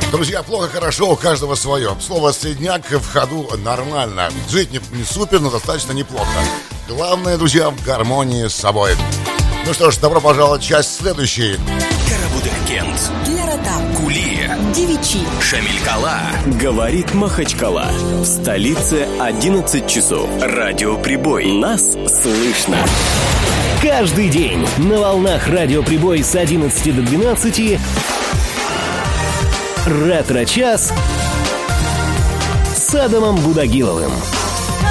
Друзья, плохо, хорошо, у каждого свое. Слово «средняк» в ходу нормально. Жить не супер, но достаточно неплохо. Главное, друзья, в гармонии с собой. Ну что ж, добро пожаловать в часть следующей. Карабудакент, Кулия, Девичи, Шамилькала. Говорит Махачкала. В столице 11 часов. Радиоприбой. Нас слышно. Каждый день на волнах радиоприбой с 11 до 12 ретро-час с Адамом Гудагиловым.